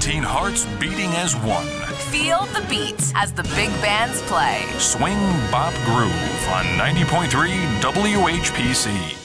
17 hearts beating as one. Feel the beat as the big bands play. Swing, bop, groove on 90.3 WHPC.